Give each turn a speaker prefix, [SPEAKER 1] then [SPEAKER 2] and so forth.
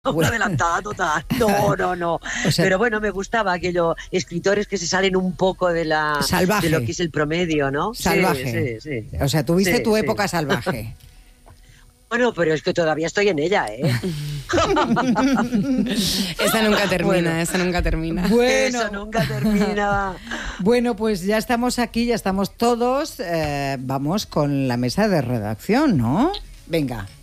[SPEAKER 1] Una adelantada total. No.
[SPEAKER 2] O sea,
[SPEAKER 1] pero bueno, me gustaba aquello, escritores que se salen un poco de
[SPEAKER 2] salvaje.
[SPEAKER 1] de lo que es el promedio, ¿no?
[SPEAKER 2] Salvaje.
[SPEAKER 1] Sí.
[SPEAKER 2] O sea, tuviste
[SPEAKER 1] Sí,
[SPEAKER 2] tu
[SPEAKER 1] sí.
[SPEAKER 2] época salvaje.
[SPEAKER 1] Bueno, pero es que todavía estoy en ella, ¿eh?
[SPEAKER 3] Esa nunca termina,
[SPEAKER 1] Bueno.
[SPEAKER 3] esa nunca termina.
[SPEAKER 1] Eso nunca termina.
[SPEAKER 2] Bueno, pues ya estamos aquí, ya estamos todos. Vamos con la mesa de redacción, ¿no? Venga.